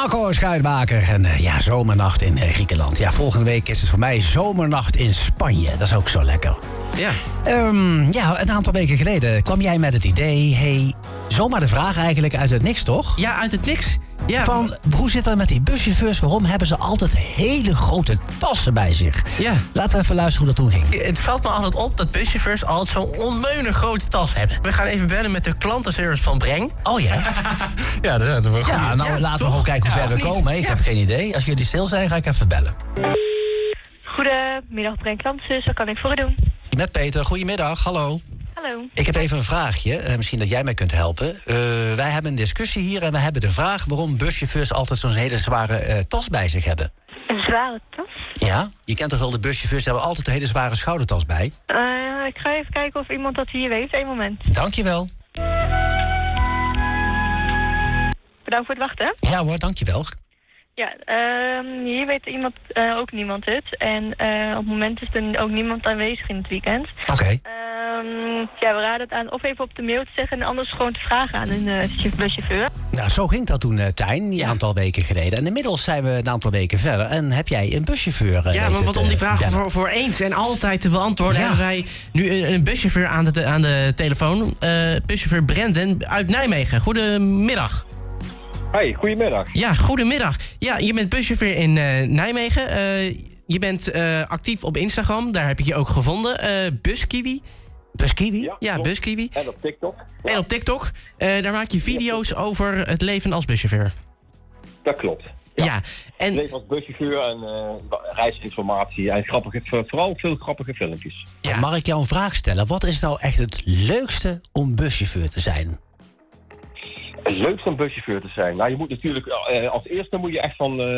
Marco Schuitmaker en zomernacht in Griekenland. Ja, volgende week is het voor mij zomernacht in Spanje. Dat is ook zo lekker. Ja. Een aantal weken geleden kwam jij met het idee... Hey, zomaar de vraag eigenlijk uit het niks, toch? Ja, uit het niks. Ja. Van, hoe zit het met die buschauffeurs? Waarom hebben ze altijd hele grote tassen bij zich? Ja. Laten we even luisteren hoe dat toen ging. Het valt me altijd op dat buschauffeurs altijd zo'n onmeunig grote tas hebben. We gaan even bellen met de klantenservice van Breng. Oh ja? Ja, dat is wel goed. Ja, nou laten we gewoon kijken hoe ver we komen. Ik heb geen idee. Als jullie stil zijn, ga ik even bellen. Goedemiddag, Breng Klantenservice. Wat kan ik voor u doen? Met Peter, goedemiddag, hallo. Hallo. Ik heb even een vraagje, misschien dat jij mij kunt helpen. Wij hebben een discussie hier en we hebben de vraag... waarom buschauffeurs altijd zo'n hele zware tas bij zich hebben. Een zware tas? Ja, je kent toch wel de buschauffeurs... die hebben altijd een hele zware schoudertas bij. Ik ga even kijken of iemand dat hier weet. Eén moment. Dankjewel. Bedankt voor het wachten. Ja hoor, dankjewel. Ja, hier weet iemand, ook niemand het. En op het moment is er ook niemand aanwezig in het weekend. Oké. We raden het aan of even op de mail te zeggen... en anders gewoon te vragen aan een buschauffeur. Nou, zo ging dat toen, Tijn, een aantal weken geleden. En inmiddels zijn we een aantal weken verder. En heb jij een buschauffeur Ja, maar wat om die vraag voor eens en altijd te beantwoorden... hebben wij nu een buschauffeur aan de telefoon. Buschauffeur Brendan uit Nijmegen. Goedemiddag. Hoi, goedemiddag. Ja, goedemiddag. Ja, je bent buschauffeur in Nijmegen. Je bent actief op Instagram, daar heb ik je ook gevonden. Buskiwi. Buskiwi? Ja, Buskiwi. En op TikTok. En op TikTok. Daar maak je video's over het leven als buschauffeur. Dat klopt. Ja. En leven als buschauffeur en reisinformatie en vooral veel grappige filmpjes. Ja. Mag ik jou een vraag stellen? Wat is nou echt het leukste om buschauffeur te zijn? Het leukste om buschauffeur te zijn? Nou, je moet natuurlijk als eerste moet je echt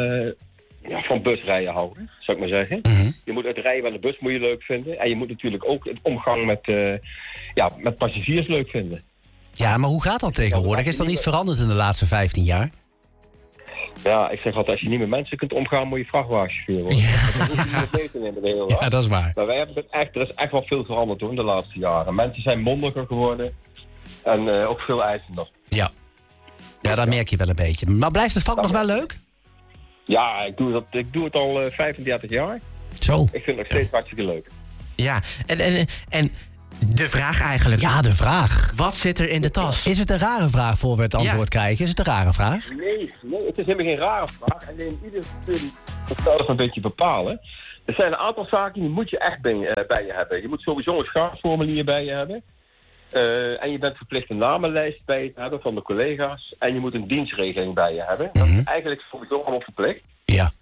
van busrijden houden, zou ik maar zeggen. Mm-hmm. Je moet het rijden met de bus moet je leuk vinden. En je moet natuurlijk ook het omgang met passagiers leuk vinden. Ja, maar hoe gaat dat tegenwoordig? Is dat niet veranderd in de laatste 15 jaar? Ja, ik zeg altijd, als je niet met mensen kunt omgaan, moet je vrachtwagenchauffeur worden. Ja. Dat is niet mee te nemen de hele dag. Ja, dat is waar. Maar wij hebben er is echt wel veel veranderd hoor, in de laatste jaren. Mensen zijn mondiger geworden en ook veel eisender. Ja. Ja, dat merk je wel een beetje. Maar blijft het vak nog wel leuk? Ja, ik doe het al 35 jaar. Zo. Ik vind het nog steeds hartstikke leuk. Ja, en de vraag eigenlijk. Ja, de vraag. Wat zit er in de tas? Is het een rare vraag voor we het antwoord krijgen? Is het een rare vraag? Nee, het is helemaal geen rare vraag. Alleen iedere moet dat een beetje bepalen. Er zijn een aantal zaken die moet je echt bij je hebben. Je moet sowieso een schaarformulier bij je hebben. En je bent verplicht een namenlijst bij je te hebben van de collega's. En je moet een dienstregeling bij je hebben. Dat is eigenlijk sowieso allemaal verplicht. Ja.